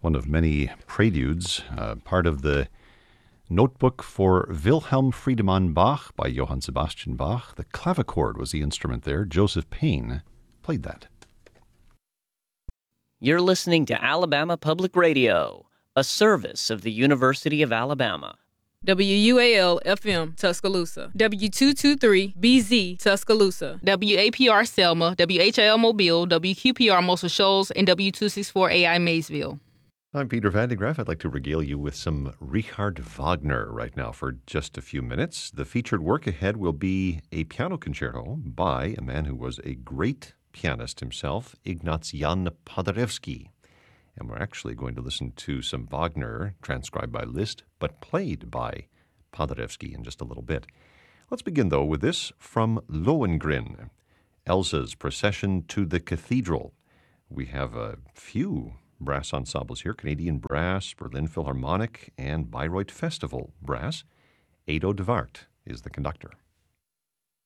one of many preludes, part of the Notebook for Wilhelm Friedemann Bach by Johann Sebastian Bach. The clavichord was the instrument there. Joseph Payne played that. You're listening to Alabama Public Radio, a service of the University of Alabama. WUAL-FM, Tuscaloosa. W223-BZ, Tuscaloosa. WAPR Selma, WHIL Mobile, WQPR Muscle Shoals, and W264AI Maysville. I'm Peter Van de Graaff. I'd like to regale you with some Richard Wagner right now for just a few minutes. The featured work ahead will be a piano concerto by a man who was a great pianist himself, Ignaz Jan Paderewski. And we're actually going to listen to some Wagner transcribed by Liszt, but played by Paderewski in just a little bit. Let's begin, though, with this from Lohengrin, Elsa's Procession to the Cathedral. We have a few brass ensembles here: Canadian Brass, Berlin Philharmonic, and Bayreuth Festival Brass. Edo de Waart is the conductor.